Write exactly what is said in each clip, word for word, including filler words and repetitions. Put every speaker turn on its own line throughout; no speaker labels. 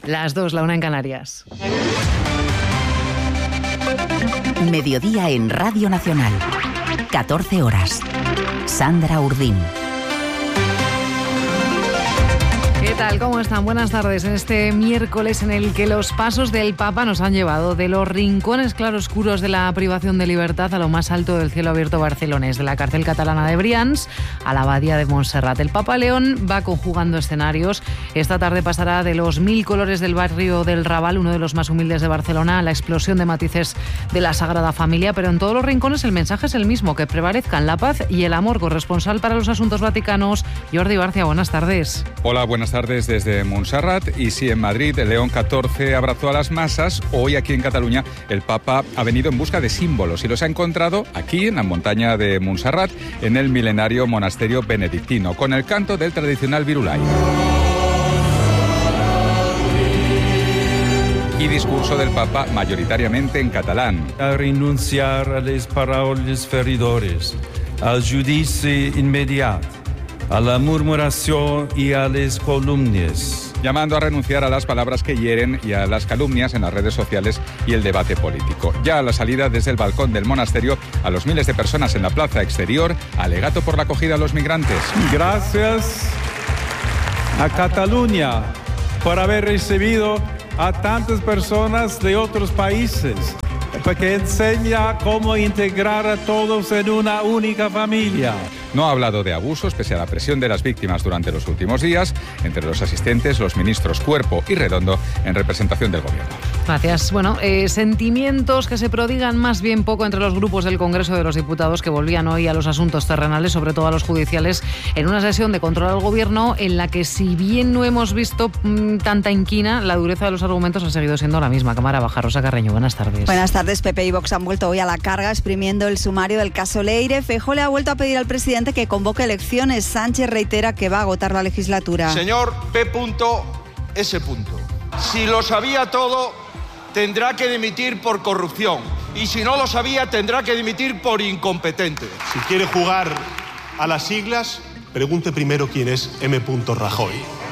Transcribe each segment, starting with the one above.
Las dos, la una en Canarias.
Mediodía en Radio Nacional. catorce horas. Sandra Urdín.
¿Qué tal? ¿Cómo están? Buenas tardes. En este miércoles en el que los pasos del Papa nos han llevado de los rincones claroscuros de la privación de libertad a lo más alto del cielo abierto barcelonés, de la cárcel catalana de Brians a la abadía de Montserrat. El Papa León va conjugando escenarios. Esta tarde pasará de los mil colores del barrio del Raval, uno de los más humildes de Barcelona, a la explosión de matices de la Sagrada Familia, pero en todos los rincones el mensaje es el mismo, que prevalezcan la paz y el amor. Corresponsal para los asuntos vaticanos, Jordi Barcia, buenas tardes.
Hola, buenas tardes. Desde Montserrat. Y sí, en Madrid, León catorce abrazó a las masas. Hoy aquí en Cataluña el Papa ha venido en busca de símbolos y los ha encontrado aquí en la montaña de Montserrat, en el milenario monasterio benedictino, con el canto del tradicional virulai. Y discurso del Papa mayoritariamente en catalán.
A renunciar a les paraules feridores, al judici inmediat, a la murmuración y a las calumnias.
Llamando a renunciar a las palabras que hieren y a las calumnias en las redes sociales y el debate político. Ya a la salida desde el balcón del monasterio, a los miles de personas en la plaza exterior, alegato por la acogida a los migrantes.
Gracias a Cataluña por haber recibido a tantas personas de otros países, porque enseña cómo integrar a todos en una única familia.
No ha hablado de abusos, pese a la presión de las víctimas durante los últimos días. Entre los asistentes, los ministros Cuerpo y Redondo, en representación del Gobierno.
Gracias. Bueno, eh, sentimientos que se prodigan más bien poco entre los grupos del Congreso de los Diputados, que volvían hoy a los asuntos terrenales, sobre todo a los judiciales, en una sesión de control al Gobierno en la que, si bien no hemos visto mmm, tanta inquina, la dureza de los argumentos ha seguido siendo la misma. Cámara Baja, Rosa Carreño, buenas tardes.
Buenas tardes. P P y Vox han vuelto hoy a la carga, exprimiendo el sumario del caso Leire. Feijóo le ha vuelto a pedir al presidente que convoque elecciones. Sánchez reitera que va a agotar la legislatura.
Señor P. S. Si lo sabía todo, tendrá que dimitir por corrupción. Y si no lo sabía, tendrá que dimitir por incompetente.
Si quiere jugar a las siglas, pregunte primero quién es M. Rajoy.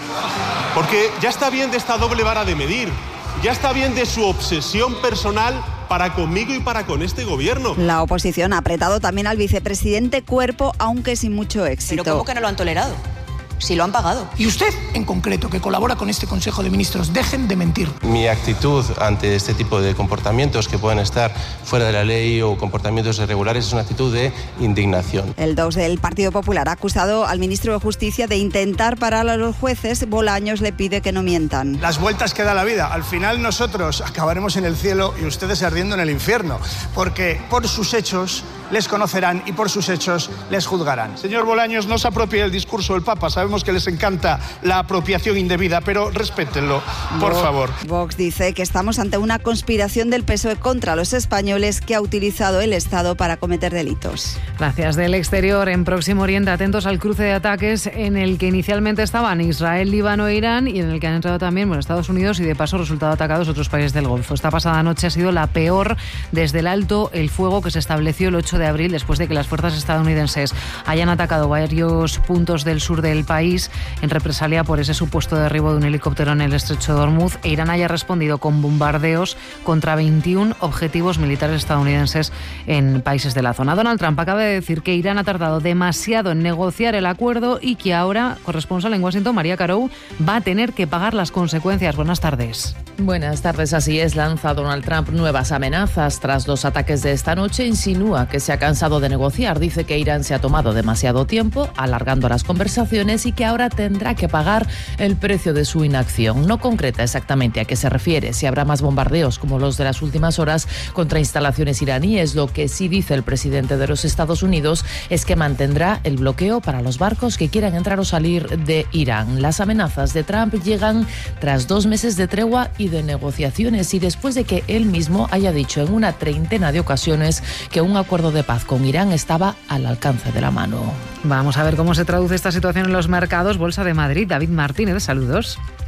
Porque ya está bien de esta doble vara de medir. Ya está bien de su obsesión personal para conmigo y para con este gobierno.
La oposición ha apretado también al vicepresidente Cuerpo, aunque sin mucho éxito.
¿Pero cómo que no lo han tolerado? Si lo han pagado.
Y usted, en concreto, que colabora con este Consejo de Ministros, dejen de mentir.
Mi actitud ante este tipo de comportamientos que pueden estar fuera de la ley o comportamientos irregulares es una actitud de indignación.
El dos del Partido Popular ha acusado al ministro de Justicia de intentar parar a los jueces. Bolaños le pide que no mientan.
Las vueltas que da la vida. Al final nosotros acabaremos en el cielo y ustedes ardiendo en el infierno, porque por sus hechos les conocerán y por sus hechos les juzgarán.
Señor Bolaños, no se apropie del discurso del Papa. Sabemos que les encanta la apropiación indebida, pero respétenlo, por
Vox,
favor.
Vox dice que estamos ante una conspiración del P S O E contra los españoles, que ha utilizado el Estado para cometer delitos.
Gracias. Del exterior, en Próximo Oriente, atentos al cruce de ataques en el que inicialmente estaban Israel, Líbano e Irán, y en el que han entrado también bueno, Estados Unidos y de paso resultado atacados otros países del Golfo. Esta pasada noche ha sido la peor desde el alto el fuego que se estableció el ocho de abril, después de que las fuerzas estadounidenses hayan atacado varios puntos del sur del país en represalia por ese supuesto derribo de un helicóptero en el estrecho de Hormuz, e Irán haya respondido con bombardeos contra veintiún objetivos militares estadounidenses en países de la zona. Donald Trump acaba de decir que Irán ha tardado demasiado en negociar el acuerdo y que ahora, corresponsal en Washington, María Carou, va a tener que pagar las consecuencias. Buenas tardes.
Buenas tardes. Así es, lanza Donald Trump nuevas amenazas tras los ataques de esta noche. Insinúa que se ha cansado de negociar. Dice que Irán se ha tomado demasiado tiempo alargando las conversaciones y que ahora tendrá que pagar el precio de su inacción. No concreta exactamente a qué se refiere, si habrá más bombardeos como los de las últimas horas contra instalaciones iraníes. Lo que sí dice el presidente de los Estados Unidos es que mantendrá el bloqueo para los barcos que quieran entrar o salir de Irán. Las amenazas de Trump llegan tras dos meses de tregua y de negociaciones, y después de que él mismo haya dicho en una treintena de ocasiones que un acuerdo de paz con Irán estaba al alcance de la mano.
Vamos a ver cómo se traduce esta situación en los mercados. Bolsa de Madrid, David Martínez, saludos.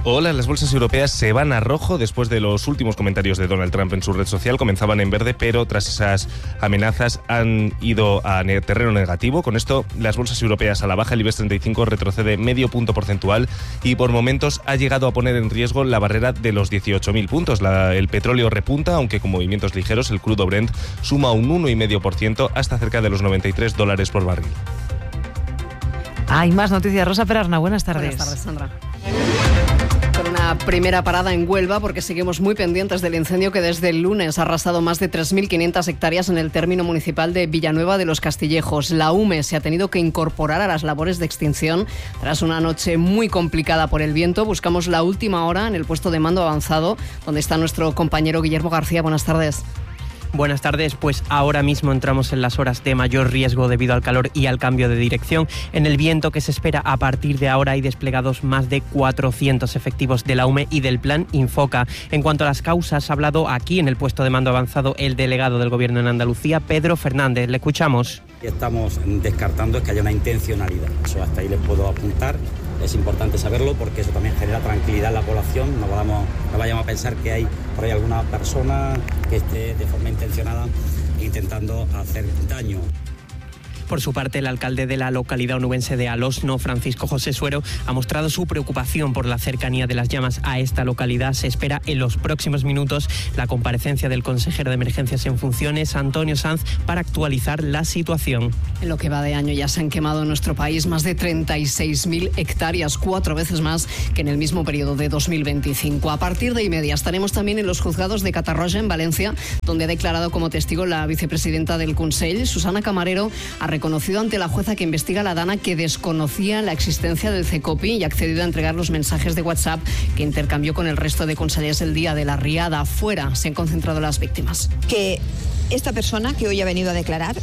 Hola, las bolsas europeas se van a rojo después de los últimos comentarios de Donald Trump en su red social. Comenzaban en verde, pero tras esas amenazas han ido a terreno negativo. Con esto, las bolsas europeas a la baja. El IBEX treinta y cinco retrocede medio punto porcentual y por momentos ha llegado a poner en riesgo la barrera de los dieciocho mil puntos. La, el petróleo repunta, aunque con movimientos ligeros. El crudo Brent suma un uno coma cinco por ciento hasta cerca de los noventa y tres dólares por barril.
Hay más noticias. Rosa Perarna, buenas tardes.
Buenas tardes, Sandra. Con una primera parada en Huelva, porque seguimos muy pendientes del incendio que desde el lunes ha arrasado más de tres mil quinientas hectáreas en el término municipal de Villanueva de los Castillejos. La U M E se ha tenido que incorporar a las labores de extinción tras una noche muy complicada por el viento. Buscamos la última hora en el puesto de mando avanzado, donde está nuestro compañero Guillermo García. Buenas tardes.
Buenas tardes, pues ahora mismo entramos en las horas de mayor riesgo debido al calor y al cambio de dirección. En el viento que se espera a partir de ahora hay desplegados más de cuatrocientos efectivos de la U M E y del Plan Infoca. En cuanto a las causas, ha hablado aquí en el puesto de mando avanzado el delegado del Gobierno en Andalucía, Pedro Fernández. Le escuchamos.
Estamos descartando es que haya una intencionalidad. Eso hasta ahí les puedo apuntar. Es importante saberlo porque eso también genera tranquilidad en la población. No vayamos, no vayamos a pensar que hay por ahí alguna persona que esté de forma intencionada intentando hacer daño.
Por su parte, el alcalde de la localidad onubense de Alosno, Francisco José Suero, ha mostrado su preocupación por la cercanía de las llamas a esta localidad. Se espera en los próximos minutos la comparecencia del consejero de Emergencias en funciones, Antonio Sanz, para actualizar la situación.
En lo que va de año ya se han quemado en nuestro país más de treinta y seis mil hectáreas, cuatro veces más que en el mismo periodo de dos mil veinticinco. A partir de y media estaremos también en los juzgados de Catarroja, en Valencia, donde ha declarado como testigo la vicepresidenta del Consell, Susana Camarero, ha reconocido ante la jueza que investiga la Dana que desconocía la existencia del CECOPI y ha accedido a entregar los mensajes de WhatsApp que intercambió con el resto de consellers el día de la riada. Fuera se han concentrado las víctimas.
Que esta persona que hoy ha venido a declarar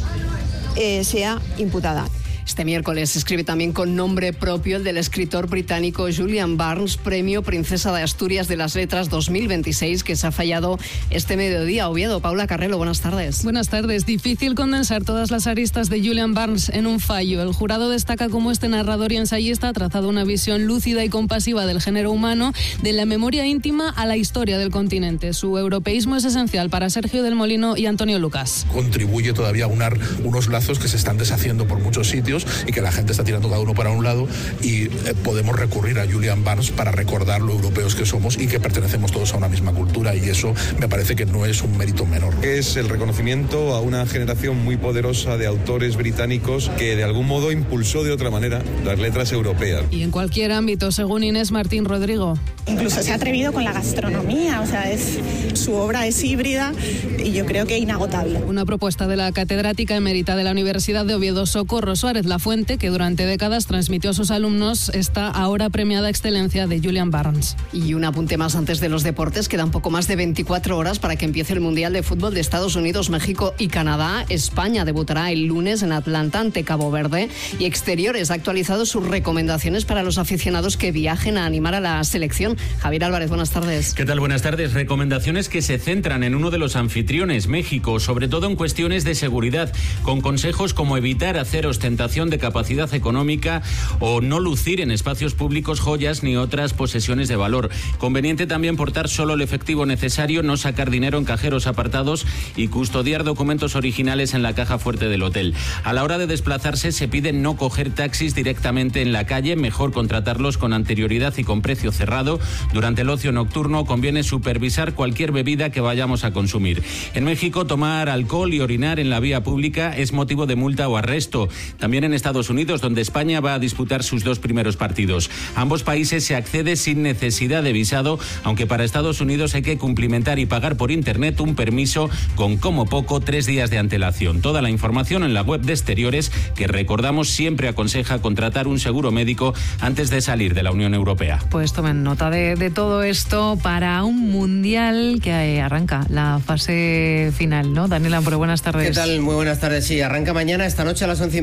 eh, sea imputada.
Este miércoles se escribe también con nombre propio el del escritor británico Julian Barnes, premio Princesa de Asturias de las Letras dos mil veintiséis, que se ha fallado este mediodía. Oviedo, Paula Carrelo, buenas tardes.
Buenas tardes. Difícil condensar todas las aristas de Julian Barnes en un fallo. El jurado destaca cómo este narrador y ensayista ha trazado una visión lúcida y compasiva del género humano, de la memoria íntima a la historia del continente. Su europeísmo es esencial para Sergio del Molino y Antonio Lucas.
Contribuye todavía a unar unos lazos que se están deshaciendo por muchos sitios y que la gente está tirando cada uno para un lado y eh, podemos recurrir a Julian Barnes para recordar lo europeos que somos y que pertenecemos todos a una misma cultura, y eso me parece que no es un mérito menor.
Es el reconocimiento a una generación muy poderosa de autores británicos que de algún modo impulsó de otra manera las letras europeas.
Y en cualquier ámbito, según Inés Martín Rodrigo.
Incluso se ha atrevido con la gastronomía, o sea, es, su obra es híbrida y yo creo que inagotable.
Una propuesta de la catedrática emérita de la Universidad de Oviedo, Socorro Suárez La Fuente, que durante décadas transmitió a sus alumnos esta ahora premiada excelencia de Julian Barnes.
Y un apunte más antes de los deportes. Quedan poco más de veinticuatro horas para que empiece el Mundial de Fútbol de Estados Unidos, México y Canadá. España debutará el lunes en Atlanta ante Cabo Verde, y Exteriores ha actualizado sus recomendaciones para los aficionados que viajen a animar a la selección. Javier Álvarez, buenas tardes.
¿Qué tal? Buenas tardes. Recomendaciones que se centran en uno de los anfitriones, México, sobre todo en cuestiones de seguridad, con consejos como evitar hacer ostentación de capacidad económica o no lucir en espacios públicos joyas ni otras posesiones de valor. Conveniente también portar solo el efectivo necesario, no sacar dinero en cajeros apartados y custodiar documentos originales en la caja fuerte del hotel. A la hora de desplazarse se pide no coger taxis directamente en la calle, mejor contratarlos con anterioridad y con precio cerrado. Durante el ocio nocturno conviene supervisar cualquier bebida que vayamos a consumir. En México, tomar alcohol y orinar en la vía pública es motivo de multa o arresto. También en Estados Unidos, donde España va a disputar sus dos primeros partidos. Ambos países se accede sin necesidad de visado, aunque para Estados Unidos hay que cumplimentar y pagar por internet un permiso con como poco tres días de antelación. Toda la información en la web de Exteriores, que recordamos siempre aconseja contratar un seguro médico antes de salir de la Unión Europea.
Pues tomen nota de, de todo esto para un mundial que arranca la fase final, ¿no? Daniel Amparo, buenas tardes.
¿Qué tal? Muy buenas tardes. Sí, arranca mañana, esta noche a las once y media, programa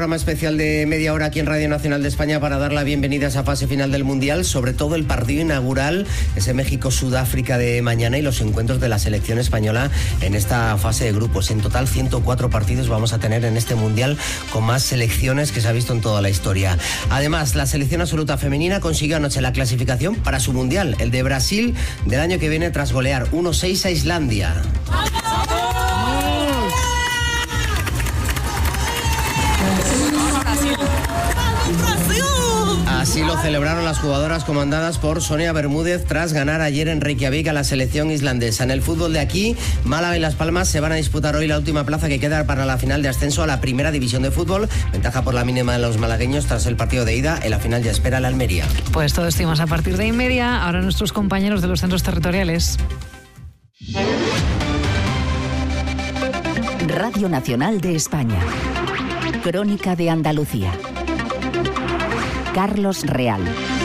programa especial de media hora aquí en Radio Nacional de España para dar la bienvenida a esa fase final del Mundial, sobre todo el partido inaugural, ese México-Sudáfrica de mañana y los encuentros de la selección española en esta fase de grupos. En total ciento cuatro partidos vamos a tener en este Mundial, con más selecciones que se ha visto en toda la historia. Además, la selección absoluta femenina consiguió anoche la clasificación para su Mundial, el de Brasil del año que viene, tras golear uno seis a Islandia. Así lo celebraron las jugadoras comandadas por Sonia Bermúdez tras ganar ayer en Reykjavik a la selección islandesa. En el fútbol de aquí, Málaga y Las Palmas se van a disputar hoy la última plaza que queda para la final de ascenso a la primera división de fútbol. Ventaja por la mínima de los malagueños tras el partido de ida. En la final ya espera la Almería.
Pues todo esto y más a partir de y media. Ahora nuestros compañeros de los centros territoriales.
Radio Nacional de España. Crónica de Andalucía. Carlos Real.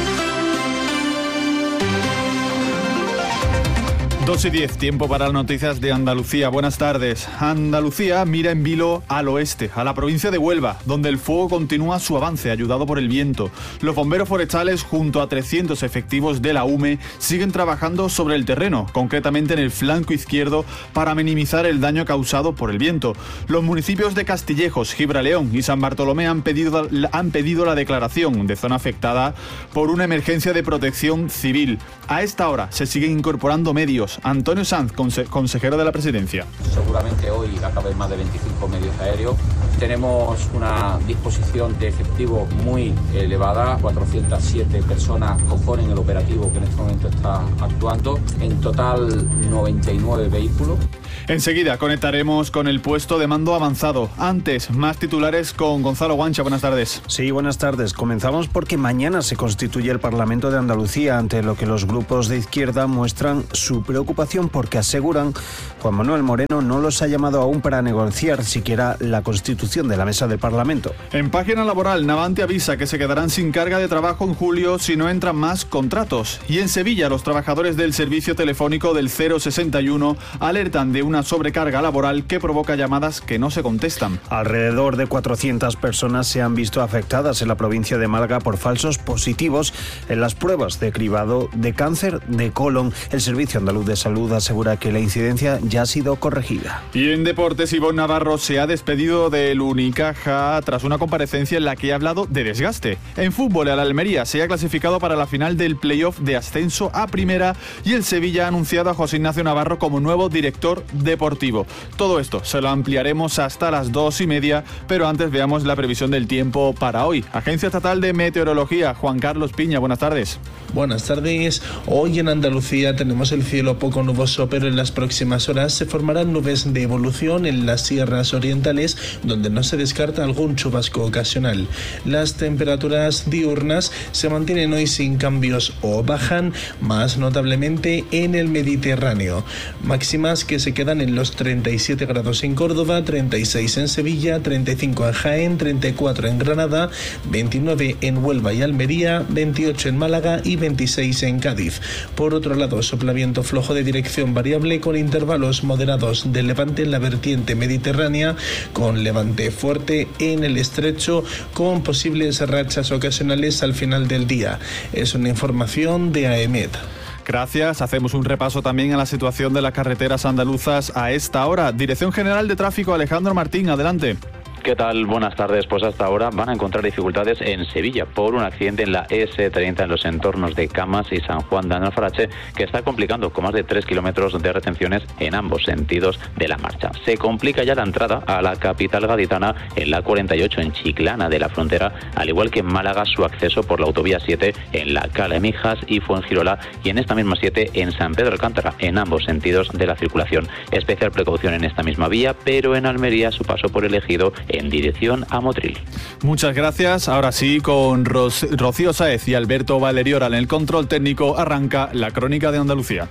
dos y diez, tiempo para las noticias de Andalucía. Buenas tardes. Andalucía mira en vilo al oeste, a la provincia de Huelva, donde el fuego continúa su avance, ayudado por el viento. Los bomberos forestales, junto a trescientos efectivos de la U M E, siguen trabajando sobre el terreno, concretamente en el flanco izquierdo, para minimizar el daño causado por el viento. Los municipios de Castillejos, Gibraleón y San Bartolomé han pedido, han pedido la declaración de zona afectada por una emergencia de protección civil. A esta hora se siguen incorporando medios. Antonio Sanz, conse- consejero de la Presidencia.
Seguramente hoy a través de más de veinticinco medios aéreos. Tenemos una disposición de efectivo muy elevada. cuatrocientas siete personas componen el operativo que en este momento está actuando. En total, noventa y nueve vehículos.
Enseguida conectaremos con el puesto de mando avanzado. Antes, más titulares con Gonzalo Guancha. Buenas tardes.
Sí, buenas tardes. Comenzamos porque mañana se constituye el Parlamento de Andalucía, ante lo que los grupos de izquierda muestran su preocupación porque aseguran Juan Manuel Moreno no los ha llamado aún para negociar siquiera la constitución de la mesa del Parlamento.
En página laboral, Navante avisa que se quedarán sin carga de trabajo en julio si no entran más contratos. Y en Sevilla, los trabajadores del servicio telefónico del cero sesenta y uno alertan de una sobrecarga laboral que provoca llamadas que no se contestan.
Alrededor de cuatrocientas personas se han visto afectadas en la provincia de Málaga por falsos positivos en las pruebas de cribado de cáncer de colon. El Servicio Andaluz de Salud asegura que la incidencia ya ha sido corregida.
Y en deportes, Ivonne Navarro se ha despedido del Unicaja tras una comparecencia en la que ha hablado de desgaste. En fútbol, el Almería se ha clasificado para la final del playoff de ascenso a primera y el Sevilla ha anunciado a José Ignacio Navarro como nuevo director deportivo. Todo esto se lo ampliaremos hasta las dos y media, pero antes veamos la previsión del tiempo para hoy. Agencia Estatal de Meteorología, Juan Carlos Piña, buenas tardes.
Buenas tardes. Hoy en Andalucía tenemos el cielo poco nuboso, pero en las próximas horas se formarán nubes de evolución en las sierras orientales, donde no se descarta algún chubasco ocasional. Las temperaturas diurnas se mantienen hoy sin cambios o bajan, más notablemente en el Mediterráneo. Máximas que se quedan en los treinta y siete grados en Córdoba, treinta y seis en Sevilla, treinta y cinco en Jaén, treinta y cuatro en Granada, veintinueve en Huelva y Almería, veintiocho en Málaga y veintiséis en Cádiz. Por otro lado, sopla viento flojo de dirección variable con intervalos moderados de levante en la vertiente mediterránea, con levante fuerte en el estrecho, con posibles rachas ocasionales al final del día. Es una información de AEMET.
Gracias. Hacemos un repaso también a la situación de las carreteras andaluzas a esta hora. Dirección General de Tráfico, Alejandro Martín, adelante.
¿Qué tal? Buenas tardes. Pues hasta ahora van a encontrar dificultades en Sevilla por un accidente en la ese treinta en los entornos de Camas y San Juan de Alfarache, que está complicando con más de tres kilómetros de retenciones en ambos sentidos de la marcha. Se complica ya la entrada a la capital gaditana en la cuarenta y ocho en Chiclana de la Frontera, al igual que en Málaga su acceso por la autovía siete en la Cala de Mijas y Fuengirola, y en esta misma siete en San Pedro Alcántara, en ambos sentidos de la circulación. Especial precaución en esta misma vía, pero en Almería su paso por el Ejido en dirección a Motril.
Muchas gracias. Ahora sí, con Ros- Rocío Sáez y Alberto Valeriora en el control técnico, arranca la Crónica de Andalucía.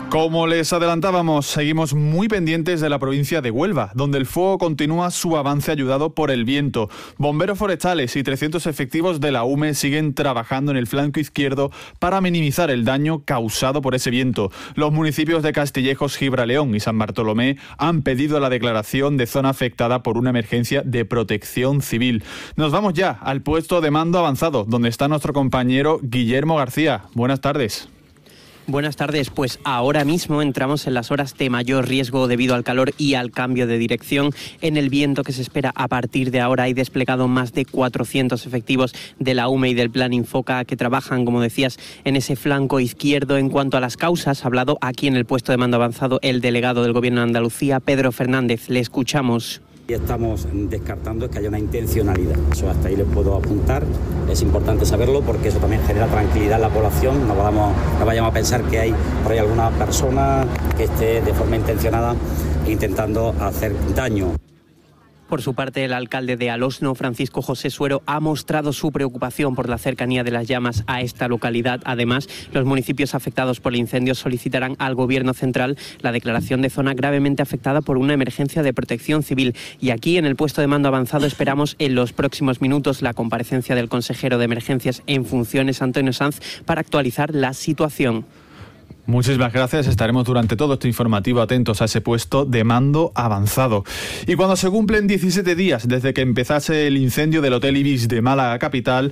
Como les adelantábamos, seguimos muy pendientes de la provincia de Huelva, donde el fuego continúa su avance ayudado por el viento. Bomberos forestales y trescientos efectivos de la U M E siguen trabajando en el flanco izquierdo para minimizar el daño causado por ese viento. Los municipios de Castillejos, Gibraleón y San Bartolomé han pedido la declaración de zona afectada por una emergencia de protección civil. Nos vamos ya al puesto de mando avanzado, donde está nuestro compañero Guillermo García. Buenas tardes.
Buenas tardes, pues ahora mismo entramos en las horas de mayor riesgo debido al calor y al cambio de dirección. En el viento que se espera a partir de ahora hay desplegado más de cuatrocientos efectivos de la U M E y del Plan Infoca que trabajan, como decías, en ese flanco izquierdo. En cuanto a las causas, ha hablado aquí en el puesto de mando avanzado el delegado del Gobierno de Andalucía, Pedro Fernández. Le escuchamos.
Y estamos descartando que haya una intencionalidad. Eso hasta ahí les puedo apuntar. Es importante saberlo porque eso también genera tranquilidad en la población. No vayamos, no vayamos a pensar que hay por ahí alguna persona que esté de forma intencionada intentando hacer daño.
Por su parte, el alcalde de Alosno, Francisco José Suero, ha mostrado su preocupación por la cercanía de las llamas a esta localidad. Además, los municipios afectados por el incendio solicitarán al Gobierno central la declaración de zona gravemente afectada por una emergencia de protección civil. Y aquí, en el puesto de mando avanzado, esperamos en los próximos minutos la comparecencia del consejero de Emergencias en funciones, Antonio Sanz, para actualizar la situación.
Muchísimas gracias. Estaremos durante todo este informativo atentos a ese puesto de mando avanzado. Y cuando se cumplen diecisiete días desde que empezase el incendio del Hotel Ibis de Málaga capital,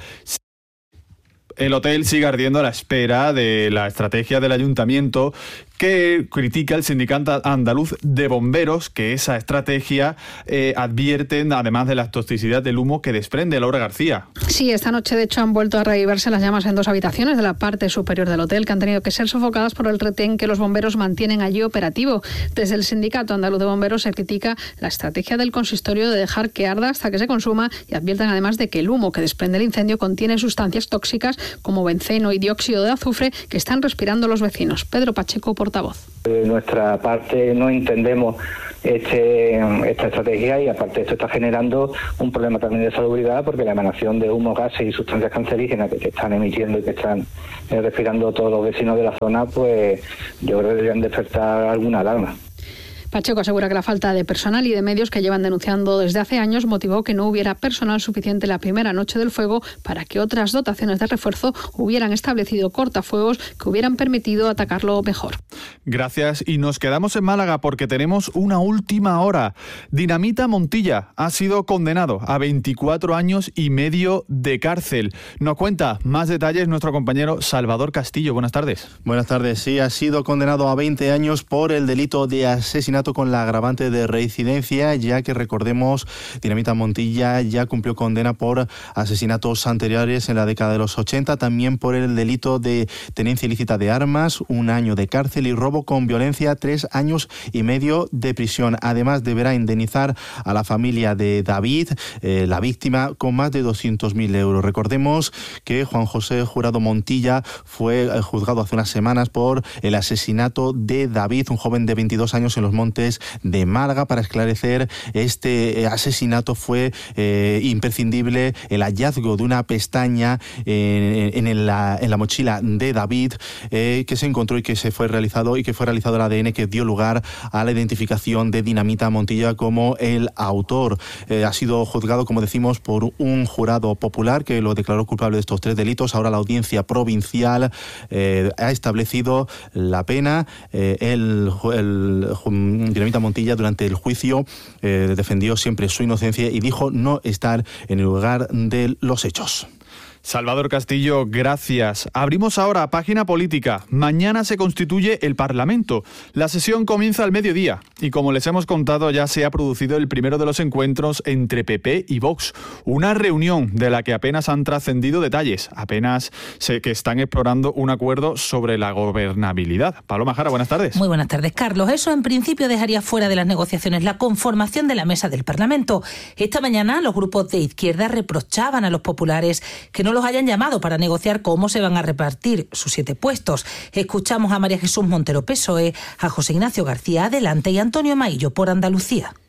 el hotel sigue ardiendo a la espera de la estrategia del ayuntamiento que critica el sindicato andaluz de bomberos, que esa estrategia eh, advierten, además de la toxicidad del humo que desprende. Laura García.
Sí, esta noche de hecho han vuelto a reavivarse las llamas en dos habitaciones de la parte superior del hotel que han tenido que ser sofocadas por el retén que los bomberos mantienen allí operativo. Desde el sindicato andaluz de bomberos se critica la estrategia del consistorio de dejar que arda hasta que se consuma y advierten además de que el humo que desprende el incendio contiene sustancias tóxicas como benceno y dióxido de azufre que están respirando los vecinos. Pedro Pacheco, portavoz.
De nuestra parte no entendemos este, esta estrategia y aparte esto está generando un problema también de salubridad porque la emanación de humo, gases y sustancias cancerígenas que se están emitiendo y que están eh, respirando todos los vecinos de la zona, pues yo creo que deberían despertar alguna alarma.
Pacheco asegura que la falta de personal y de medios que llevan denunciando desde hace años motivó que no hubiera personal suficiente la primera noche del fuego para que otras dotaciones de refuerzo hubieran establecido cortafuegos que hubieran permitido atacarlo mejor.
Gracias, y nos quedamos en Málaga porque tenemos una última hora. Dinamita Montilla ha sido condenado a veinticuatro años y medio de cárcel. Nos cuenta más detalles nuestro compañero Salvador Castillo. Buenas tardes.
Buenas tardes. Sí, ha sido condenado a veinte años por el delito de asesinato con la agravante de reincidencia, ya que recordemos, Dinamita Montilla ya cumplió condena por asesinatos anteriores en la década de los ochenta, también por el delito de tenencia ilícita de armas, un año de cárcel, y robo con violencia, tres años y medio de prisión. Además, deberá indemnizar a la familia de David, eh, la víctima, con más de doscientos mil euros. Recordemos que Juan José Jurado Montilla fue eh, juzgado hace unas semanas por el asesinato de David, un joven de veintidós años en los Montes de Málaga. Para esclarecer este asesinato fue eh, imprescindible el hallazgo de una pestaña eh, en, en, la, en la mochila de David eh, que se encontró y que se fue realizado y que fue realizado el A D N que dio lugar a la identificación de Dinamita Montilla como el autor. Eh, ha sido juzgado, como decimos, por un jurado popular que lo declaró culpable de estos tres delitos. Ahora la audiencia provincial eh, ha establecido la pena. Eh, el, el Dinamita Montilla durante el juicio eh, defendió siempre su inocencia y dijo no estar en el lugar de los hechos.
Salvador Castillo, gracias. Abrimos ahora página política. Mañana se constituye el Parlamento. La sesión comienza al mediodía y, como les hemos contado, ya se ha producido el primero de los encuentros entre P P y Vox. Una reunión de la que apenas han trascendido detalles. Apenas sé que están explorando un acuerdo sobre la gobernabilidad. Paloma Jara, buenas tardes.
Muy buenas tardes, Carlos. Eso en principio dejaría fuera de las negociaciones la conformación de la mesa del Parlamento. Esta mañana los grupos de izquierda reprochaban a los populares que no los hayan llamado para negociar cómo se van a repartir sus siete puestos. Escuchamos a María Jesús Montero, P S O E, a José Ignacio García Adelante y Antonio Maillo por Andalucía.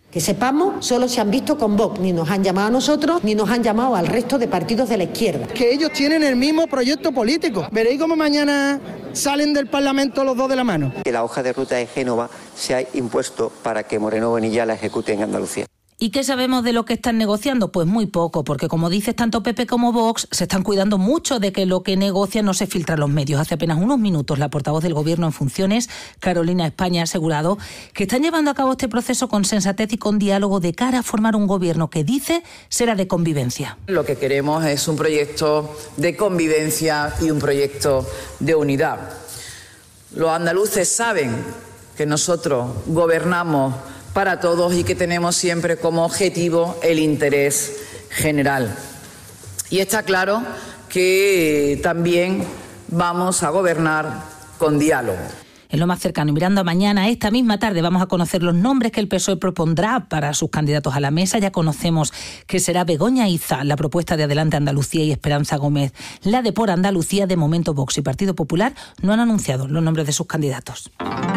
Que sepamos, solo se han visto con Vox, ni nos han llamado a nosotros, ni nos han llamado al resto de partidos de la izquierda.
Que ellos tienen el mismo proyecto político. Veréis cómo mañana salen del Parlamento los dos de la mano.
Que la hoja de ruta de Génova se ha impuesto para que Moreno Bonilla la ejecute en Andalucía.
¿Y qué sabemos de lo que están negociando? Pues muy poco, porque como dices, tanto P P como Vox se están cuidando mucho de que lo que negocian no se filtre a los medios. Hace apenas unos minutos la portavoz del Gobierno en funciones, Carolina España, ha asegurado que están llevando a cabo este proceso con sensatez y con diálogo de cara a formar un gobierno que dice será de convivencia.
Lo que queremos es un proyecto de convivencia y un proyecto de unidad. Los andaluces saben que nosotros gobernamos para todos y que tenemos siempre como objetivo el interés general. Y está claro que también vamos a gobernar con diálogo.
En lo más cercano y mirando a mañana, esta misma tarde, vamos a conocer los nombres que el P S O E propondrá para sus candidatos a la mesa. Ya conocemos que será Begoña Iza, la propuesta de Adelante Andalucía, y Esperanza Gómez, la de Por Andalucía. De momento, Vox y Partido Popular no han anunciado los nombres de sus candidatos.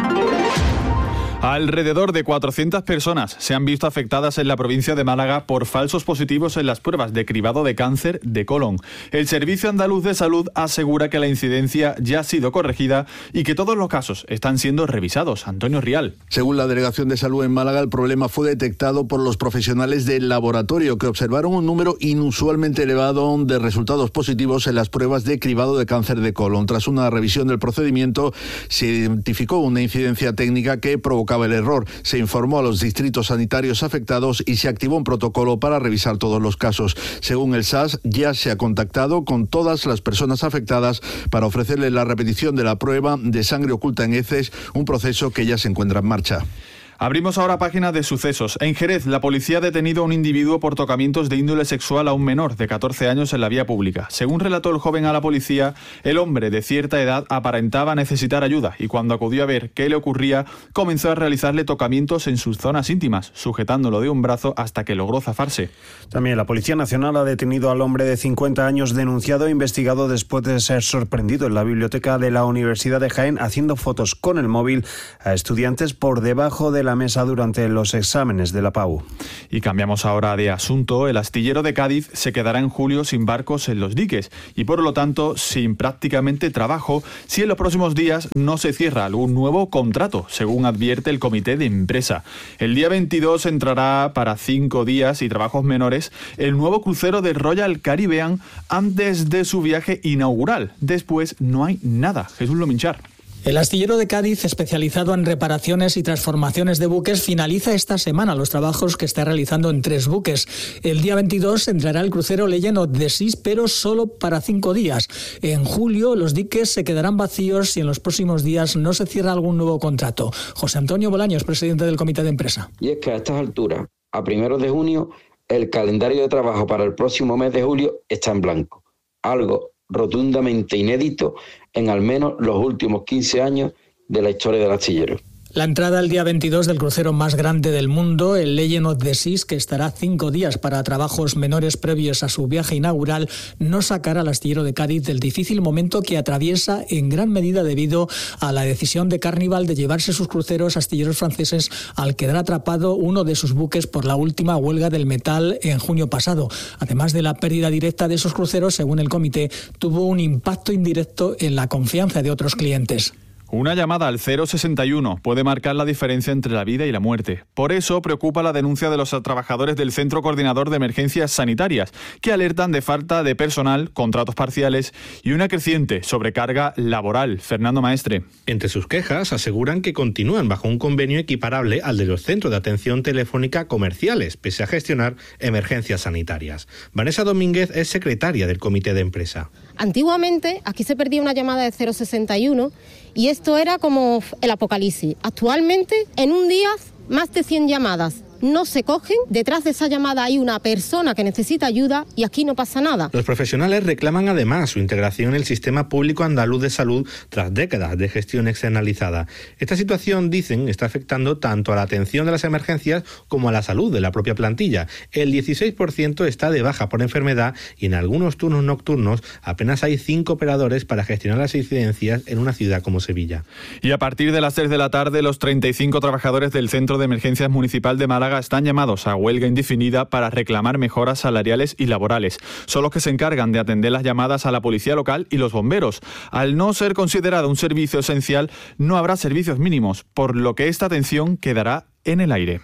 Alrededor de cuatrocientas personas se han visto afectadas en la provincia de Málaga por falsos positivos en las pruebas de cribado de cáncer de colon. El Servicio Andaluz de Salud asegura que la incidencia ya ha sido corregida y que todos los casos están siendo revisados. Antonio Rial.
Según la Delegación de Salud en Málaga, el problema fue detectado por los profesionales del laboratorio, que observaron un número inusualmente elevado de resultados positivos en las pruebas de cribado de cáncer de colon. Tras una revisión del procedimiento, se identificó una incidencia técnica que provocó el error. Se informó a los distritos sanitarios afectados y se activó un protocolo para revisar todos los casos. Según el S A S, ya se ha contactado con todas las personas afectadas para ofrecerles la repetición de la prueba de sangre oculta en heces, un proceso que ya se encuentra en marcha.
Abrimos ahora página de sucesos. En Jerez, la policía ha detenido a un individuo por tocamientos de índole sexual a un menor de catorce años en la vía pública. Según relató el joven a la policía, el hombre de cierta edad aparentaba necesitar ayuda y cuando acudió a ver qué le ocurría, comenzó a realizarle tocamientos en sus zonas íntimas, sujetándolo de un brazo hasta que logró zafarse.
También la Policía Nacional ha detenido al hombre de cincuenta años denunciado e investigado después de ser sorprendido en la biblioteca de la Universidad de Jaén haciendo fotos con el móvil a estudiantes por debajo de la mesa durante los exámenes de la P A U.
Y cambiamos ahora de asunto. El astillero de Cádiz se quedará en julio sin barcos en los diques y por lo tanto sin prácticamente trabajo si en los próximos días no se cierra algún nuevo contrato, según advierte el comité de empresa. El día veintidós entrará para cinco días y trabajos menores el nuevo crucero de Royal Caribbean antes de su viaje inaugural. Después no hay nada. Jesús Lominchar.
El astillero de Cádiz, especializado en reparaciones y transformaciones de buques, finaliza esta semana los trabajos que está realizando en tres buques. El día veintidós entrará el crucero Legend of the Seas, pero solo para cinco días. En julio los diques se quedarán vacíos si en los próximos días no se cierra algún nuevo contrato. José Antonio Bolaños, presidente del comité de empresa.
Y es que a estas alturas, a primeros de junio, el calendario de trabajo para el próximo mes de julio está en blanco. Algo rotundamente inédito en al menos los últimos quince años de la historia del astillero.
La entrada el día veintidós del crucero más grande del mundo, el Legend of the Seas, que estará cinco días para trabajos menores previos a su viaje inaugural, no sacará al astillero de Cádiz del difícil momento que atraviesa en gran medida debido a la decisión de Carnival de llevarse sus cruceros astilleros franceses al quedar atrapado uno de sus buques por la última huelga del metal en junio pasado. Además de la pérdida directa de esos cruceros, según el comité, tuvo un impacto indirecto en la confianza de otros clientes.
Una llamada al cero sesenta y uno puede marcar la diferencia entre la vida y la muerte. Por eso preocupa la denuncia de los trabajadores del Centro Coordinador de Emergencias Sanitarias, que alertan de falta de personal, contratos parciales y una creciente sobrecarga laboral. Fernando Maestre.
Entre sus quejas aseguran que continúan bajo un convenio equiparable al de los centros de atención telefónica comerciales, pese a gestionar emergencias sanitarias. Vanessa Domínguez es secretaria del comité de empresa.
Antiguamente aquí se perdía una llamada de cero sesenta y uno y esto era como el apocalipsis. Actualmente, en un día, más de cien llamadas no se cogen, detrás de esa llamada hay una persona que necesita ayuda y aquí no pasa nada.
Los profesionales reclaman además su integración en el sistema público andaluz de salud tras décadas de gestión externalizada. Esta situación, dicen, está afectando tanto a la atención de las emergencias como a la salud de la propia plantilla. El dieciséis por ciento está de baja por enfermedad y en algunos turnos nocturnos apenas hay cinco operadores para gestionar las incidencias en una ciudad como Sevilla.
Y a partir de las tres de la tarde, los treinta y cinco trabajadores del Centro de Emergencias Municipal de Málaga Málaga están llamados a huelga indefinida para reclamar mejoras salariales y laborales. Son los que se encargan de atender las llamadas a la policía local y los bomberos. Al no ser considerado un servicio esencial, no habrá servicios mínimos, por lo que esta atención quedará en el aire.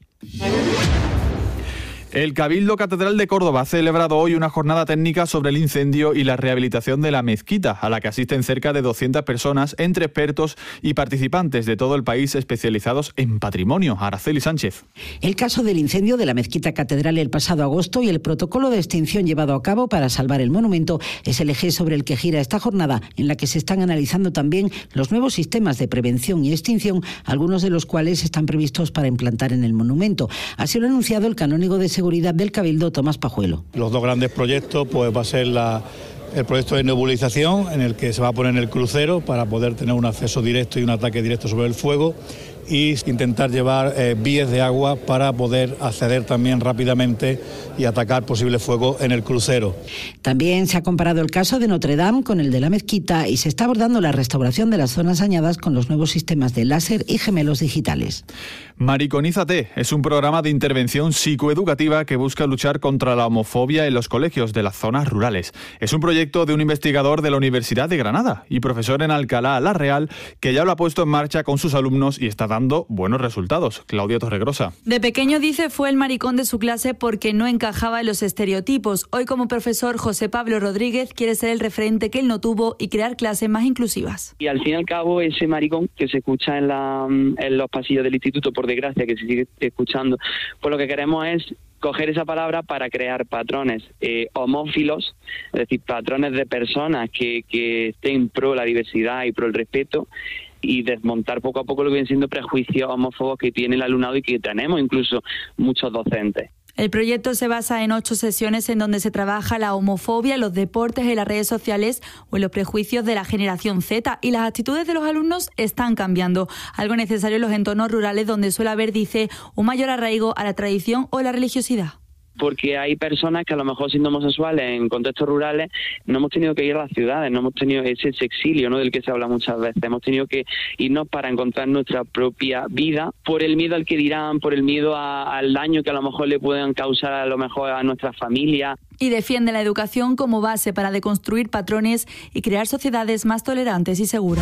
El Cabildo Catedral de Córdoba ha celebrado hoy una jornada técnica sobre el incendio y la rehabilitación de la mezquita, a la que asisten cerca de doscientas personas, entre expertos y participantes de todo el país especializados en patrimonio. Araceli Sánchez.
El caso del incendio de la mezquita catedral el pasado agosto y el protocolo de extinción llevado a cabo para salvar el monumento es el eje sobre el que gira esta jornada, en la que se están analizando también los nuevos sistemas de prevención y extinción, algunos de los cuales están previstos para implantar en el monumento. Así lo ha anunciado el canónigo de seguridad del Cabildo, Tomás Pajuelo.
Los dos grandes proyectos pues va a ser la, el proyecto de nebulización, en el que se va a poner el crucero para poder tener un acceso directo y un ataque directo sobre el fuego, y intentar llevar eh, vías de agua para poder acceder también rápidamente y atacar posible fuego en el crucero.
También se ha comparado el caso de Notre Dame con el de la mezquita y se está abordando la restauración de las zonas dañadas con los nuevos sistemas de láser y gemelos digitales.
Mariconízate es un programa de intervención psicoeducativa que busca luchar contra la homofobia en los colegios de las zonas rurales. Es un proyecto de un investigador de la Universidad de Granada y profesor en Alcalá la Real, que ya lo ha puesto en marcha con sus alumnos y está dando buenos resultados. Claudia Torregrosa.
De pequeño, dice, fue el maricón de su clase porque no encajaba en los estereotipos. Hoy, como profesor, José Pablo Rodríguez quiere ser el referente que él no tuvo y crear clases más inclusivas.
Y al fin y al cabo, ese maricón que se escucha en, la, en los pasillos del instituto, por desgracia, que se sigue escuchando, pues lo que queremos es coger esa palabra para crear patrones eh, homófilos, es decir, patrones de personas que, que estén pro la diversidad y pro el respeto, y desmontar poco a poco lo que vienen siendo prejuicios homófobos que tiene el alumnado y que tenemos incluso muchos docentes.
El proyecto se basa en ocho sesiones en donde se trabaja la homofobia en los deportes, en las redes sociales o en los prejuicios de la generación Z, y las actitudes de los alumnos están cambiando, algo necesario en los entornos rurales donde suele haber, dice, un mayor arraigo a la tradición o la religiosidad.
Porque hay personas que a lo mejor siendo homosexuales en contextos rurales no hemos tenido que ir a las ciudades, no hemos tenido ese exilio, ¿no?, del que se habla muchas veces. Hemos tenido que irnos para encontrar nuestra propia vida por el miedo al que dirán, por el miedo a, al daño que a lo mejor le puedan causar a lo mejor a nuestra familia.
Y defiende la educación como base para deconstruir patrones y crear sociedades más tolerantes y seguras.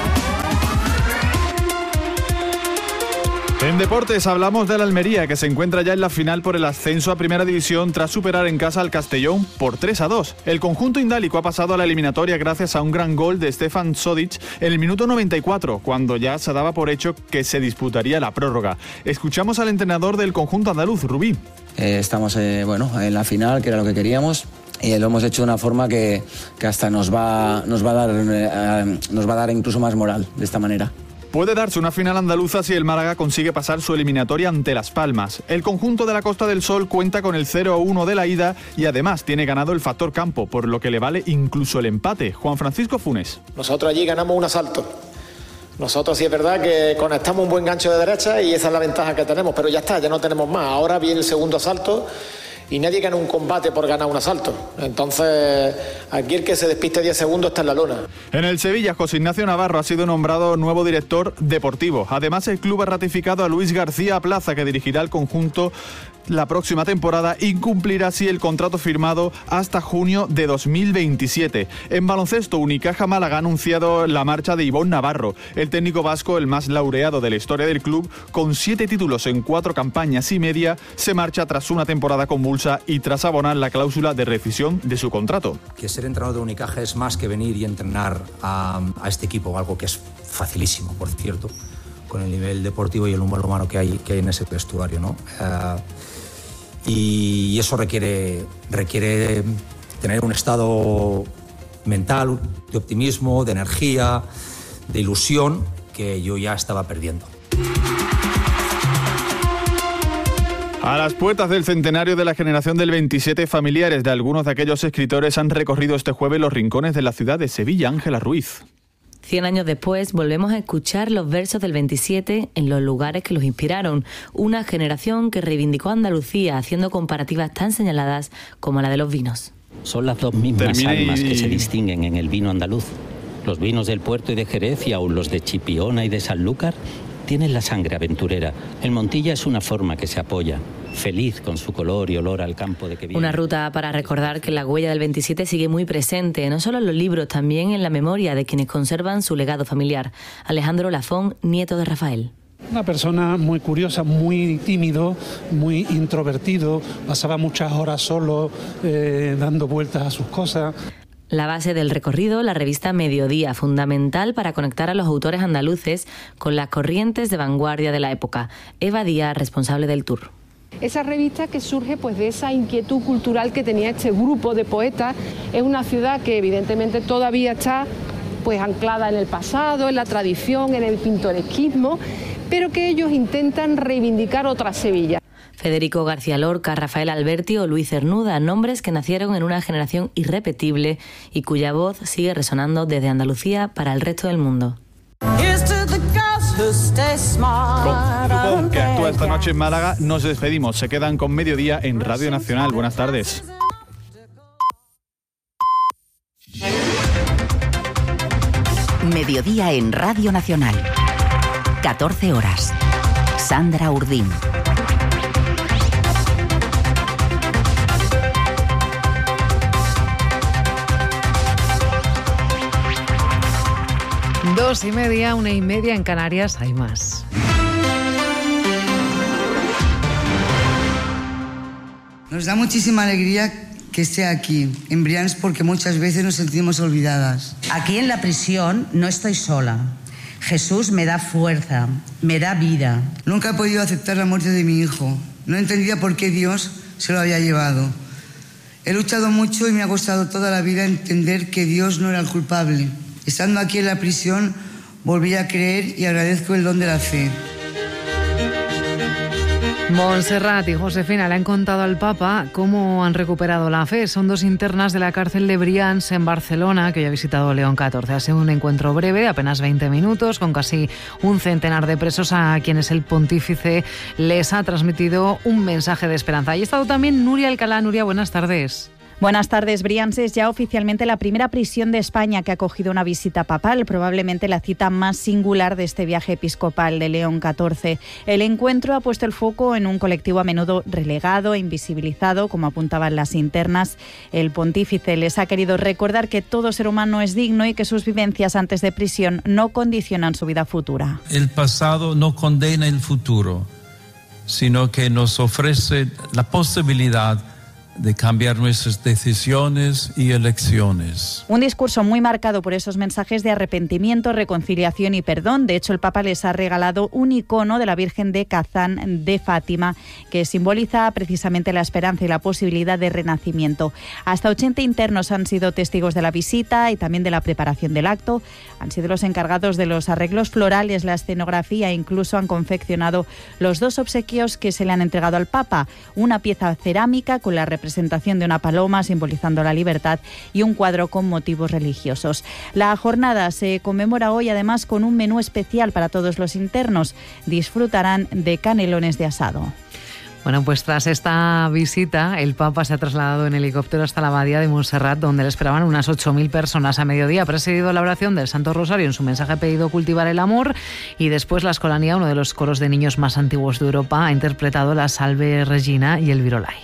En deportes hablamos de la Almería, que se encuentra ya en la final por el ascenso a Primera División tras superar en casa al Castellón por tres a dos. El conjunto indálico ha pasado a la eliminatoria gracias a un gran gol de Stefan Sodic en el minuto noventa y cuatro, cuando ya se daba por hecho que se disputaría la prórroga. Escuchamos al entrenador del conjunto andaluz, Rubí.
Eh, estamos eh, bueno, en la final, que era lo que queríamos. Y lo hemos hecho de una forma que, que hasta nos va, nos, va a dar, eh, nos va a dar incluso más moral de esta manera.
Puede darse una final andaluza si el Málaga consigue pasar su eliminatoria ante Las Palmas. El conjunto de la Costa del Sol cuenta con el cero a uno de la ida y además tiene ganado el factor campo, por lo que le vale incluso el empate. Juan Francisco Funes.
Nosotros allí ganamos un asalto. Nosotros sí es verdad que conectamos un buen gancho de derecha y esa es la ventaja que tenemos, pero ya está, ya no tenemos más. Ahora viene el segundo asalto y nadie gana un combate por ganar un asalto. Entonces, aquí el que se despiste diez segundos está en la lona.
En el Sevilla, José Ignacio Navarro ha sido nombrado nuevo director deportivo. Además, el club ha ratificado a Luis García Plaza, que dirigirá el conjunto la próxima temporada y cumplirá así el contrato firmado hasta junio de dos mil veintisiete. En baloncesto, Unicaja Málaga ha anunciado la marcha de Ivón Navarro, el técnico vasco, el más laureado de la historia del club, con siete títulos en cuatro campañas y media, se marcha tras una temporada convulsa y tras abonar la cláusula de rescisión de su contrato.
Que ser entrenador de Unicaja es más que venir y entrenar a, a este equipo, algo que es facilísimo, por cierto, con el nivel deportivo y el humor humano que hay, que hay en ese vestuario, ¿no? Uh, y eso requiere, requiere tener un estado mental de optimismo, de energía, de ilusión, que yo ya estaba perdiendo.
A las puertas del centenario de la generación del veintisiete, familiares de algunos de aquellos escritores han recorrido este jueves los rincones de la ciudad de Sevilla. Ángela Ruiz.
Cien años después, volvemos a escuchar los versos del veintisiete en los lugares que los inspiraron. Una generación que reivindicó a Andalucía haciendo comparativas tan señaladas como la de los vinos.
Son las dos mismas
Termine
almas
y...
que se distinguen en el vino andaluz. Los vinos del Puerto y de Jerez y aún los de Chipiona y de Sanlúcar
Tienen la sangre aventurera. El Montilla es una forma que se apoya, feliz con su color y olor al campo de que viene.
Una ruta para recordar que la huella del veintisiete sigue muy presente, no solo en los libros, también en la memoria de quienes conservan su legado familiar. Alejandro Lafón, nieto de Rafael.
Una persona muy curiosa, muy tímido, muy introvertido, pasaba muchas horas solo eh, dando vueltas a sus cosas.
La base del recorrido, la revista Mediodía, fundamental para conectar a los autores andaluces con las corrientes de vanguardia de la época. Eva Díaz, responsable del tour.
Esa revista que surge pues de esa inquietud cultural que tenía este grupo de poetas. Es una ciudad que evidentemente todavía está pues anclada en el pasado, en la tradición, en el pintoresquismo, pero que ellos intentan reivindicar otra Sevilla.
Federico García Lorca, Rafael Alberti o Luis Cernuda, nombres que nacieron en una generación irrepetible y cuya voz sigue resonando desde Andalucía para el resto del mundo.
Con el grupo que actúa esta noche en Málaga nos despedimos. Se quedan con Mediodía en Radio Nacional. Buenas tardes.
Mediodía en Radio Nacional. catorce horas. Sandra Urdín.
Dos y media, una y media en Canarias, hay más.
Nos da muchísima alegría que esté aquí, en Brians, porque muchas veces nos sentimos olvidadas.
Aquí en la prisión no estoy sola. Jesús me da fuerza, me da vida.
Nunca he podido aceptar la muerte de mi hijo. No entendía por qué Dios se lo había llevado. He luchado mucho y me ha costado toda la vida entender que Dios no era el culpable. Estando aquí en la prisión, volví a creer y agradezco el don de la fe.
Montserrat y Josefina le han contado al Papa cómo han recuperado la fe. Son dos internas de la cárcel de Brians en Barcelona que hoy ha visitado León catorce. Ha sido un encuentro breve de apenas veinte minutos con casi un centenar de presos a quienes el pontífice les ha transmitido un mensaje de esperanza. Y ha estado también Nuria Alcalá. Nuria, buenas tardes.
Buenas tardes. Brians es ya oficialmente la primera prisión de España que ha acogido una visita papal, probablemente la cita más singular de este viaje episcopal de León catorce. El encuentro ha puesto el foco en un colectivo a menudo relegado e invisibilizado, como apuntaban las internas. El pontífice les ha querido recordar que todo ser humano es digno y que sus vivencias antes de prisión no condicionan su vida futura.
El pasado no condena el futuro, sino que nos ofrece la posibilidad de cambiar nuestras decisiones y elecciones.
Un discurso muy marcado por esos mensajes de arrepentimiento, reconciliación y perdón. De hecho, el Papa les ha regalado un icono de la Virgen de Kazán de Fátima que simboliza precisamente la esperanza y la posibilidad de renacimiento. Hasta ochenta internos han sido testigos de la visita y también de la preparación del acto. Han sido los encargados de los arreglos florales, la escenografía e incluso han confeccionado los dos obsequios que se le han entregado al Papa. Una pieza cerámica con la representación de una paloma simbolizando la libertad y un cuadro con motivos religiosos. La jornada se conmemora hoy además con un menú especial para todos los internos. Disfrutarán de canelones de asado.
Bueno, pues tras esta visita, el Papa se ha trasladado en helicóptero hasta la abadía de Montserrat, donde le esperaban unas ocho mil personas a mediodía. Ha presidido la oración del Santo Rosario. En su mensaje ha pedido cultivar el amor y después la Escolanía, uno de los coros de niños más antiguos de Europa, ha interpretado la Salve Regina y el Virolai.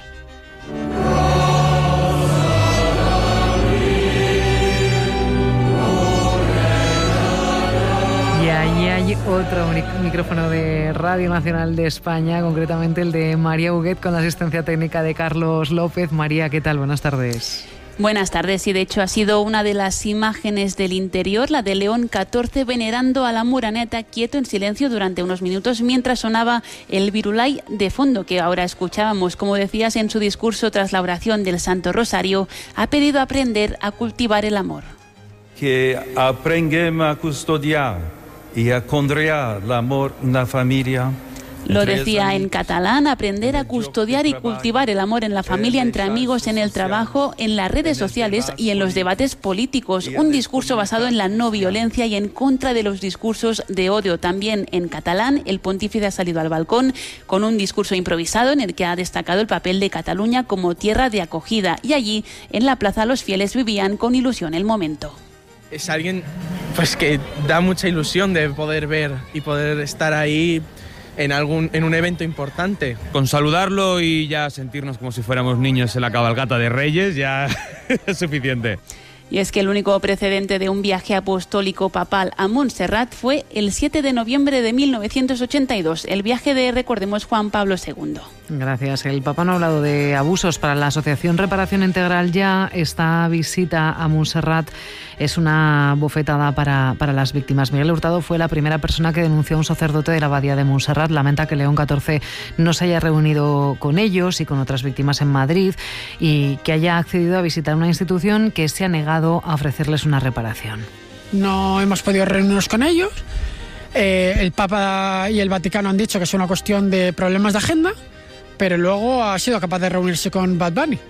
Y ahí hay otro micrófono de Radio Nacional de España, concretamente el de María Huguet, con la asistencia técnica de Carlos López. María, ¿qué tal? Buenas tardes.
Buenas tardes, y de hecho ha sido una de las imágenes del interior, la de León catorce, venerando a la Muraneta quieto en silencio durante unos minutos mientras sonaba el Virulai de fondo que ahora escuchábamos. Como decías en su discurso tras la oración del Santo Rosario, ha pedido aprender a cultivar el amor.
Que aprendamos a custodiar y a conrear el amor en la familia.
Lo decía en catalán: aprender a custodiar y cultivar el amor en la familia, entre amigos, en el trabajo, en las redes sociales y en los debates políticos. Un discurso basado en la no violencia y en contra de los discursos de odio. También en catalán, el pontífice ha salido al balcón con un discurso improvisado en el que ha destacado el papel de Cataluña como tierra de acogida. Y allí, en la plaza, los fieles vivían con ilusión el momento.
es alguien pues que da mucha ilusión de poder ver y poder estar ahí en algún en un evento importante.
Con saludarlo y ya sentirnos como si fuéramos niños en la cabalgata de Reyes ya es suficiente.
Y es que el único precedente de un viaje apostólico papal a Montserrat fue el siete de noviembre de mil novecientos ochenta y dos, el viaje de, recordemos, Juan Pablo segundo.
Gracias. El Papa no ha hablado de abusos. Para la Asociación Reparación Integral ya esta visita a Montserrat es una bofetada para, para las víctimas. Miguel Hurtado fue la primera persona que denunció a un sacerdote de la abadía de Montserrat. Lamenta que León catorce no se haya reunido con ellos y con otras víctimas en Madrid y que haya accedido a visitar una institución que se ha negado a ofrecerles una reparación.
No hemos podido reunirnos con ellos. Eh, el Papa y el Vaticano han dicho que es una cuestión de problemas de agenda, pero luego ha sido capaz de reunirse con Bad Bunny.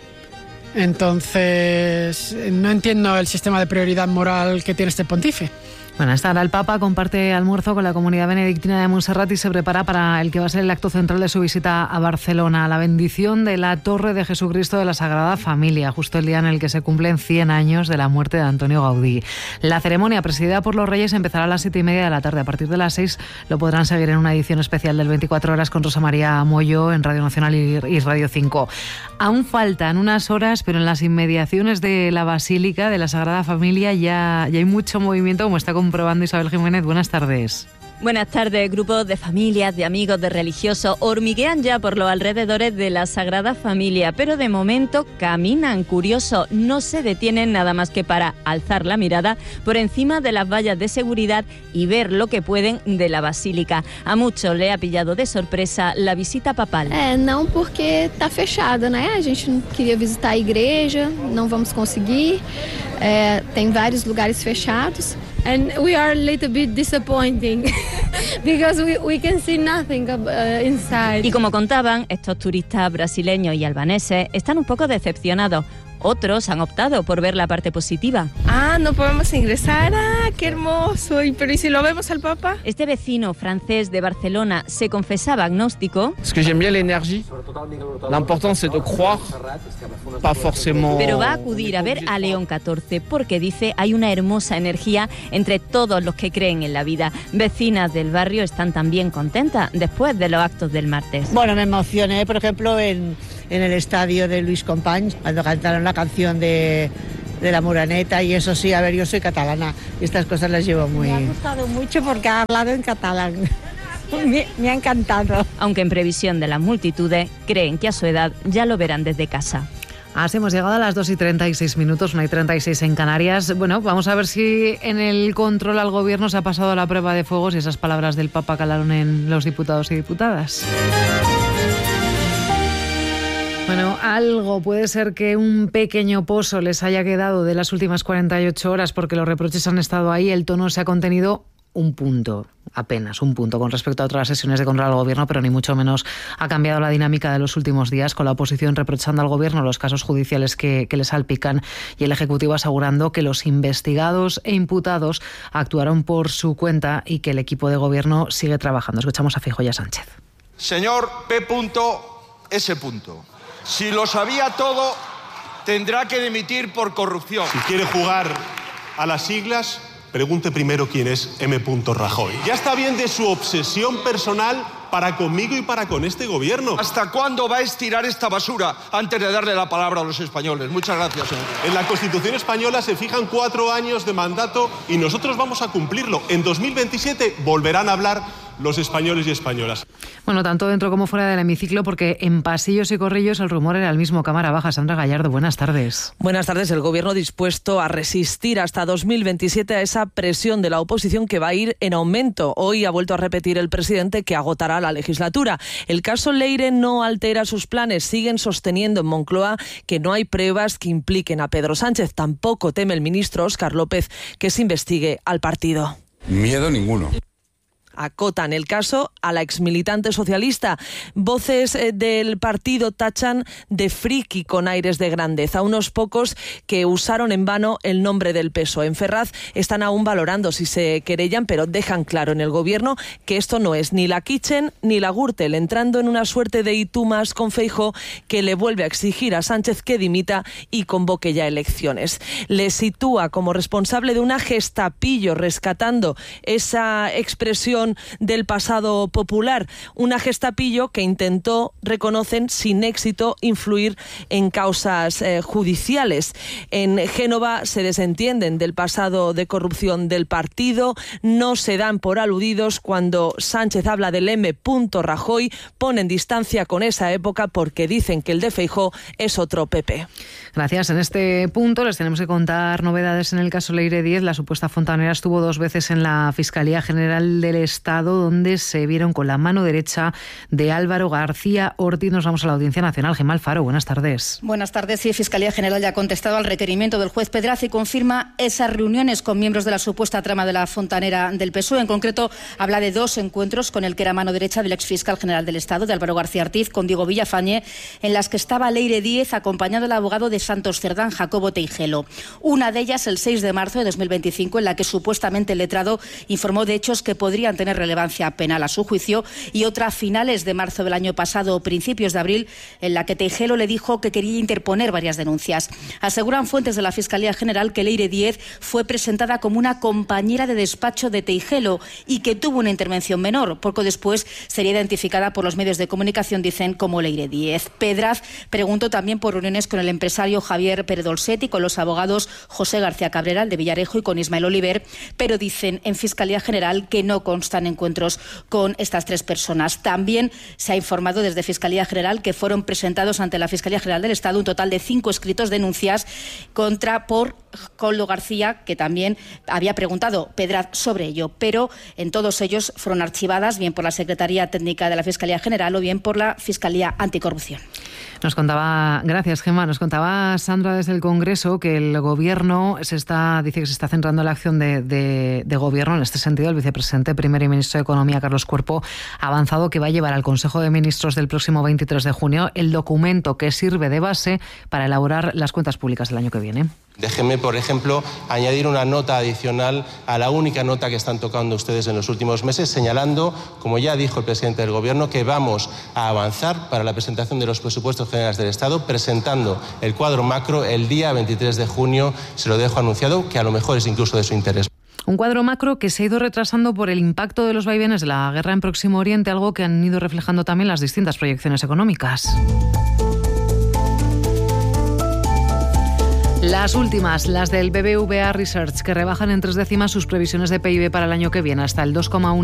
Entonces, no entiendo el sistema de prioridad moral que tiene este pontífice.
Bueno, hasta ahora el Papa comparte almuerzo con la comunidad benedictina de Montserrat y se prepara para el que va a ser el acto central de su visita a Barcelona, la bendición de la Torre de Jesucristo de la Sagrada Familia, justo el día en el que se cumplen cien años de la muerte de Antonio Gaudí. La ceremonia, presidida por los Reyes, empezará a las siete y media de la tarde. A partir de las seis lo podrán seguir en una edición especial del veinticuatro horas con Rosa María Moyo en Radio Nacional y Radio cinco. Aún faltan unas horas, pero en las inmediaciones de la Basílica de la Sagrada Familia ya, ya hay mucho movimiento, como está comprobando Isabel Jiménez. Buenas tardes.
Buenas tardes. Grupos de familias, de amigos, de religiosos hormiguean ya por los alrededores de la Sagrada Familia, pero de momento caminan. Curioso, no se detienen nada más que para alzar la mirada por encima de las vallas de seguridad y ver lo que pueden de la Basílica. A muchos le ha pillado de sorpresa la visita papal.
É, não porque está fechado, né? A gente não queria visitar a igreja, não vamos conseguir. É, tem vários lugares fechados. And we are a little bit disappointing because we, we can see nothing uh, inside.
Y como contaban, estos turistas brasileños y albaneses están un poco decepcionados. Otros han optado por ver la parte positiva.
Ah, no podemos ingresar. Ah, qué hermoso. ¿Y, pero ¿y si lo vemos al Papa?
Este vecino francés de Barcelona se confesaba agnóstico.
Es que j'aime bien l'énergie. L'important c'est de croire, pas forcément.
Pero va a acudir a ver a León catorce porque dice hay una hermosa energía entre todos los que creen en la vida. Vecinas del barrio están también contentas después de los actos del martes.
Bueno, me emocioné, por ejemplo, en, en el estadio de Luis Companys, cuando cantaron la canción de, de la Moreneta, y eso sí, a ver, yo soy catalana y estas cosas las llevo muy...
Me ha gustado mucho porque ha hablado en catalán. Me, me ha encantado.
Aunque en previsión de las multitudes, creen que a su edad ya lo verán desde casa.
Así hemos llegado a las dos y treinta y seis minutos, una y treinta y seis en Canarias. Bueno, vamos a ver si en el control al gobierno se ha pasado la prueba de fuego, si esas palabras del Papa calaron en los diputados y diputadas. Bueno, algo puede ser que un pequeño pozo les haya quedado de las últimas cuarenta y ocho horas porque los reproches han estado ahí, el tono se ha contenido un punto, apenas un punto con respecto a otras sesiones de control al gobierno, pero ni mucho menos ha cambiado la dinámica de los últimos días, con la oposición reprochando al gobierno los casos judiciales que, que le salpican y el Ejecutivo asegurando que los investigados e imputados actuaron por su cuenta y que el equipo de gobierno sigue trabajando. Escuchamos a Feijóo y a Sánchez.
Señor P. S. Si lo sabía todo, tendrá que dimitir por corrupción.
Si quiere jugar a las siglas, pregunte primero quién es M. Rajoy. Ya está bien de su obsesión personal para conmigo y para con este gobierno.
¿Hasta cuándo va a estirar esta basura antes de darle la palabra a los españoles? Muchas gracias, señor.
En la Constitución española se fijan cuatro años de mandato y nosotros vamos a cumplirlo. En dos mil veintisiete volverán a hablar los españoles y españolas.
Bueno, tanto dentro como fuera del hemiciclo, porque en pasillos y corrillos el rumor era el mismo. Cámara baja, Sandra Gallardo, buenas tardes.
Buenas tardes. El Gobierno dispuesto a resistir hasta dos mil veintisiete a esa presión de la oposición que va a ir en aumento. Hoy ha vuelto a repetir el presidente que agotará la legislatura. El caso Leire no altera sus planes. Siguen sosteniendo en Moncloa que no hay pruebas que impliquen a Pedro Sánchez. Tampoco teme el ministro Óscar López que se investigue al partido.
Miedo ninguno.
Acotan el caso a la exmilitante socialista. Voces del partido tachan de friki con aires de grandeza, unos pocos que usaron en vano el nombre del P S O E. En Ferraz están aún valorando si se querellan, pero dejan claro en el gobierno que esto no es ni la Kitchen ni la Gürtel, entrando en una suerte de y tú más con Feijóo, que le vuelve a exigir a Sánchez que dimita y convoque ya elecciones. Le sitúa como responsable de una gestapillo, rescatando esa expresión del pasado popular, una gestapillo que intentó, reconocen, sin éxito, influir en causas eh, judiciales. En Génova se desentienden del pasado de corrupción del partido, no se dan por aludidos cuando Sánchez habla del M. Rajoy, ponen distancia con esa época porque dicen que el de Feijóo es otro P P.
Gracias. En este punto les tenemos que contar novedades en el caso Leire Díez. La supuesta fontanera estuvo dos veces en la Fiscalía General del Estado, donde se vieron con la mano derecha de Álvaro García Ortiz. Nos vamos a la Audiencia Nacional. Gemma Alfaro, buenas tardes.
Buenas tardes. Sí, Fiscalía General ya ha contestado al requerimiento del juez Pedraz y confirma esas reuniones con miembros de la supuesta trama de la fontanera del P S O E. En concreto, habla de dos encuentros con el que era mano derecha del exfiscal general del Estado, de Álvaro García Ortiz, con Diego Villafañe, en las que estaba Leire Díez acompañado del abogado de Santos Cerdán, Jacobo Teijelo. Una de ellas el seis de marzo de dos mil veinticinco, en la que supuestamente el letrado informó de hechos que podrían tener relevancia penal a su juicio, y otra a finales de marzo del año pasado o principios de abril, en la que Teijelo le dijo que quería interponer varias denuncias. Aseguran fuentes de la Fiscalía General que Leire Díez fue presentada como una compañera de despacho de Teijelo y que tuvo una intervención menor. Poco después sería identificada por los medios de comunicación, dicen, como Leire Díez. Pedraz preguntó también por reuniones con el empresario Javier Pérez Dolcetti, con los abogados José García Cabrera, el de Villarejo, y con Ismael Oliver, pero dicen en Fiscalía General que no constan encuentros con estas tres personas. También se ha informado desde Fiscalía General que fueron presentados ante la Fiscalía General del Estado un total de cinco escritos denuncias contra por Coldo García, que también había preguntado Pedraz sobre ello, pero en todos ellos fueron archivadas bien por la Secretaría Técnica de la Fiscalía General o bien por la Fiscalía Anticorrupción.
Nos contaba, gracias Gemma, nos contaba Sandra desde el Congreso que el Gobierno se está, dice que se está centrando en la acción de, de, de Gobierno. En este sentido, el vicepresidente primero y ministro de Economía, Carlos Cuerpo, ha avanzado que va a llevar al Consejo de Ministros del próximo veintitrés de junio el documento que sirve de base para elaborar las cuentas públicas del año que viene.
Déjenme, por ejemplo, añadir una nota adicional a la única nota que están tocando ustedes en los últimos meses, señalando, como ya dijo el presidente del Gobierno, que vamos a avanzar para la presentación de los presupuestos generales del Estado, presentando el cuadro macro el día veintitrés de junio. Se lo dejo anunciado, que a lo mejor es incluso de su interés.
Un cuadro macro que se ha ido retrasando por el impacto de los vaivenes de la guerra en Próximo Oriente, algo que han ido reflejando también las distintas proyecciones económicas. Las últimas, las del B B V A Research, que rebajan en tres décimas sus previsiones de P I B para el año que viene hasta el dos coma uno.